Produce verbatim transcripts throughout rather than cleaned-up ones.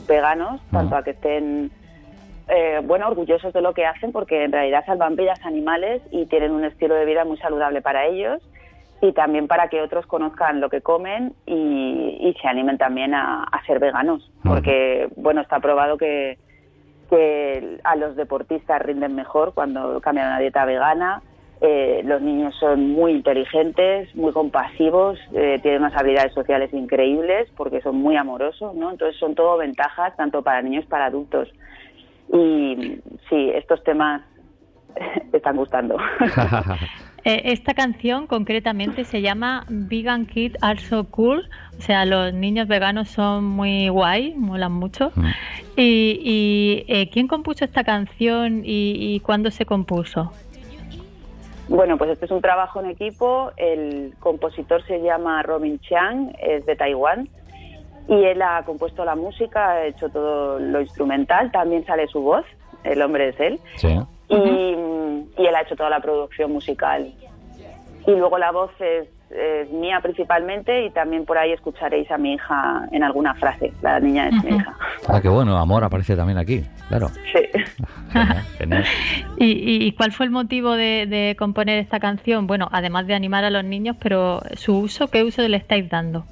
veganos, tanto a que estén eh, bueno, orgullosos de lo que hacen, porque en realidad salvan vidas animales y tienen un estilo de vida muy saludable para ellos, y también para que otros conozcan lo que comen y, y se animen también a, a ser veganos, porque bueno, está probado que, que a los deportistas rinden mejor cuando cambian a una dieta vegana. Eh, los niños son muy inteligentes, muy compasivos, eh, tienen unas habilidades sociales increíbles porque son muy amorosos, ¿no? Entonces son todo ventajas tanto para niños como para adultos. Y sí, estos temas están gustando. Esta canción concretamente se llama Vegan Kids Are So Cool, o sea, los niños veganos son muy guay, molan mucho. Mm. ¿Y, y eh, quién compuso esta canción y, y cuándo se compuso? Bueno, pues este es un trabajo en equipo. El compositor se llama Robin Chiang, es de Taiwán, y él ha compuesto la música, ha hecho todo lo instrumental, también sale su voz, el hombre es él. Sí. Y, uh-huh. y él ha hecho toda la producción musical. Y luego la voz es, es mía principalmente, y también por ahí escucharéis a mi hija en alguna frase. La niña es uh-huh. mi hija. Ah, qué bueno, Amor aparece también aquí, claro. Sí. Genial, genial. ¿Y, ¿Y cuál fue el motivo de, de componer esta canción? Bueno, además de animar a los niños, pero su uso, ¿qué uso le estáis dando?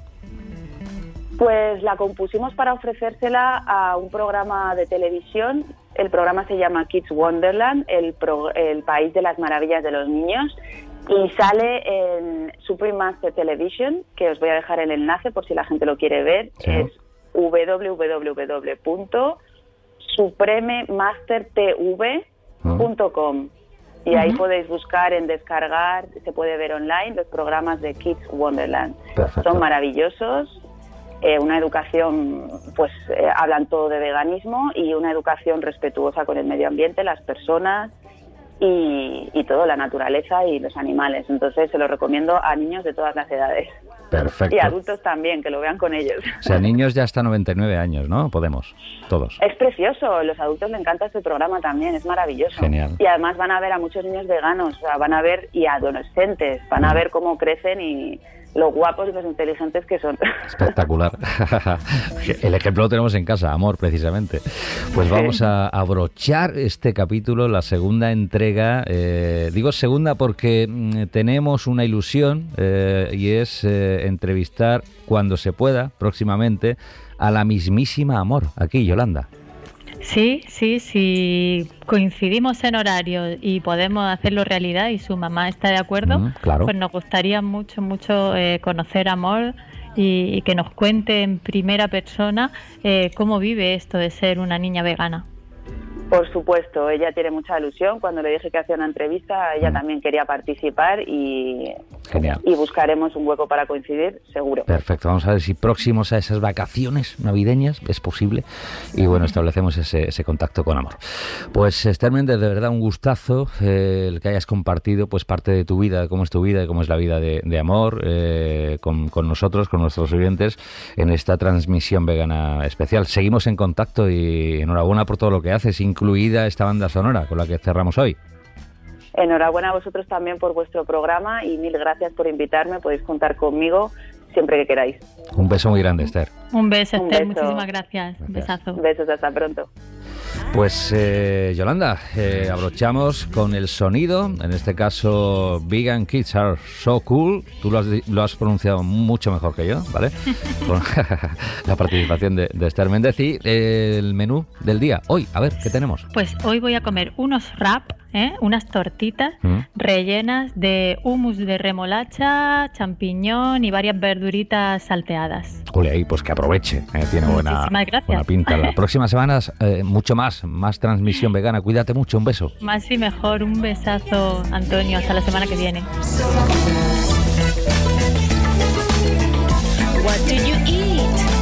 Pues la compusimos para ofrecérsela a un programa de televisión. El programa se llama Kids Wonderland, el, pro, el país de las maravillas de los niños, y sale en Supreme Master Television, que os voy a dejar el enlace por si la gente lo quiere ver. Sí. Es doble u doble u doble u punto supreme master t v punto com. Y uh-huh. ahí podéis buscar en descargar, se puede ver online los programas de Kids Wonderland. Perfecto. Son maravillosos. Eh, una educación, pues eh, hablan todo de veganismo, y una educación respetuosa con el medio ambiente, las personas y, y todo, la naturaleza y los animales. Entonces se lo recomiendo a niños de todas las edades. Perfecto. Y adultos también, que lo vean con ellos. O sea, niños ya hasta noventa y nueve años, ¿no? Podemos, todos. Es precioso, los adultos les encanta este programa también, es maravilloso. Genial. Y además van a ver a muchos niños veganos, o sea, van a ver, y a adolescentes, van mm. a ver cómo crecen y lo guapos y los inteligentes que son. Espectacular. El ejemplo lo tenemos en casa, Amor, precisamente. Pues vamos a abrochar este capítulo, la segunda entrega. Eh, digo segunda porque mm, tenemos una ilusión eh, y es eh, entrevistar cuando se pueda, próximamente, a la mismísima Amor, aquí, Yolanda. Sí, sí, sí, coincidimos en horario y podemos hacerlo realidad y su mamá está de acuerdo, mm, claro. Pues nos gustaría mucho, mucho eh, conocer a Amor y, y que nos cuente en primera persona eh, cómo vive esto de ser una niña vegana. Por supuesto, ella tiene mucha ilusión. Cuando le dije que hacía una entrevista, ella mm. también quería participar y, Genial. y buscaremos un hueco para coincidir, seguro. Perfecto, vamos a ver si próximos a esas vacaciones navideñas es posible y bueno, establecemos ese, ese contacto con Amor. Pues Esther Méndez, de verdad un gustazo eh, el que hayas compartido pues parte de tu vida, cómo es tu vida y cómo es la vida de, de Amor eh, con, con nosotros, con nuestros oyentes en esta transmisión vegana especial. Seguimos en contacto y enhorabuena por todo lo que haces, incluida esta banda sonora con la que cerramos hoy. Enhorabuena a vosotros también por vuestro programa y mil gracias por invitarme. Podéis contar conmigo siempre que queráis. Un beso muy grande, Esther. Un beso, Un Esther. beso. Muchísimas gracias. gracias. Un besazo. Besos, hasta pronto. Pues eh, Yolanda, eh, abrochamos con el sonido, en este caso Vegan Kids Are So Cool, tú lo has, lo has pronunciado mucho mejor que yo, ¿vale? Con la participación de, de Esther Méndez y eh, el menú del día. Hoy, a ver, ¿qué tenemos? Pues hoy voy a comer unos wrap, ¿eh? unas tortitas ¿Mm? rellenas de hummus de remolacha, champiñón y varias verduritas salteadas. Ole, ahí, pues que aproveche, ¿eh? Tiene buena, buena pinta. Las próximas semanas, eh, mucho más, más transmisión vegana. Cuídate mucho, un beso. Más y mejor, un besazo, Antonio, hasta la semana que viene. What do you eat?